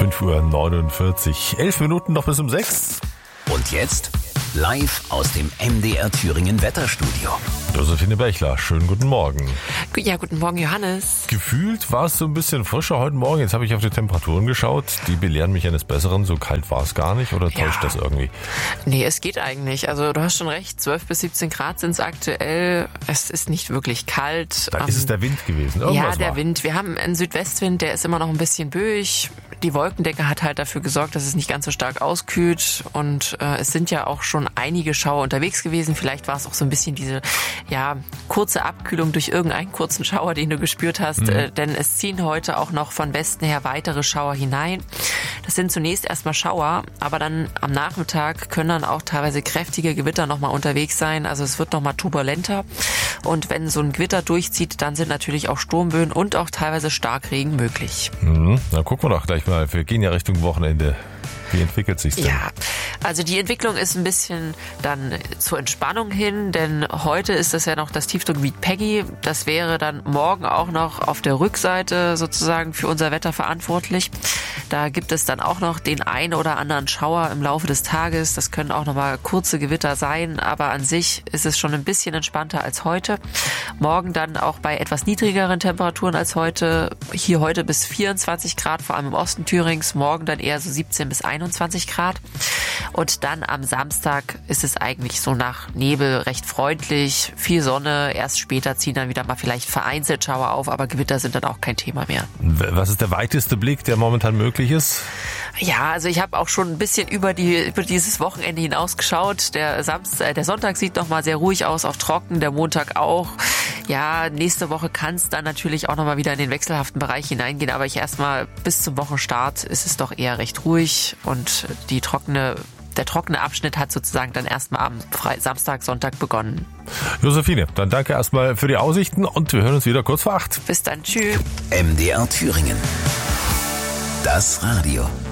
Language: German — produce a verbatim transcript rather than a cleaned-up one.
fünf Uhr neunundvierzig. Elf Minuten noch bis um sechs. Und jetzt live aus dem M D R Thüringen Wetterstudio. Josephine Bechler, schönen guten Morgen. Ja, guten Morgen, Johannes. Gefühlt war es so ein bisschen frischer heute Morgen. Jetzt habe ich auf die Temperaturen geschaut. Die belehren mich eines Besseren. So kalt war es gar nicht, oder täuscht ja. das irgendwie? Nee, es geht eigentlich. Also du hast schon recht, zwölf bis siebzehn Grad sind es aktuell. Es ist nicht wirklich kalt. Da ähm, ist es der Wind gewesen. Irgendwas ja, der war. Wind. Wir haben einen Südwestwind, der ist immer noch ein bisschen böig. Die Wolkendecke hat halt dafür gesorgt, dass es nicht ganz so stark auskühlt. Und äh, es sind ja auch schon einige Schauer unterwegs gewesen. Vielleicht war es auch so ein bisschen diese ja kurze Abkühlung durch irgendeinen kurzen Schauer, den du gespürt hast. Mhm. Äh, denn es ziehen heute auch noch von Westen her weitere Schauer hinein. Das sind zunächst erstmal Schauer, aber dann am Nachmittag können dann auch teilweise kräftige Gewitter nochmal unterwegs sein. Also es wird nochmal turbulenter. Und wenn so ein Gewitter durchzieht, dann sind natürlich auch Sturmböen und auch teilweise Starkregen möglich. Mhm. Dann gucken wir doch gleich mal. Wir gehen ja Richtung Wochenende. Wie entwickelt sich's denn? Ja, also die Entwicklung ist ein bisschen dann zur Entspannung hin, denn heute ist es ja noch das Tiefdruckgebiet Peggy. Das wäre dann morgen auch noch auf der Rückseite sozusagen für unser Wetter verantwortlich. Da gibt es dann auch noch den einen oder anderen Schauer im Laufe des Tages. Das können auch nochmal kurze Gewitter sein, aber an sich ist es schon ein bisschen entspannter als heute. Morgen dann auch bei etwas niedrigeren Temperaturen als heute. Hier heute bis vierundzwanzig Grad, vor allem im Osten Thürings. Morgen dann eher so siebzehn bis einundzwanzig Grad. Und dann am Samstag ist es eigentlich so nach Nebel recht freundlich, viel Sonne. Erst später ziehen dann wieder mal vielleicht vereinzelt Schauer auf, aber Gewitter sind dann auch kein Thema mehr. Was ist der weiteste Blick, der momentan möglich ist? Ja, also ich habe auch schon ein bisschen über die über dieses Wochenende hinaus geschaut. Der Samstag, der Sonntag sieht noch mal sehr ruhig aus, auf trocken, der Montag auch. Ja, nächste Woche kann es dann natürlich auch noch mal wieder in den wechselhaften Bereich hineingehen, aber ich erstmal bis zum Wochenstart ist es doch eher recht ruhig und die trockene Der trockene Abschnitt hat sozusagen dann erstmal am Fre- Samstag, Sonntag begonnen. Josephine, dann danke erstmal für die Aussichten und wir hören uns wieder kurz vor acht. Bis dann, tschüss. M D R Thüringen. Das Radio.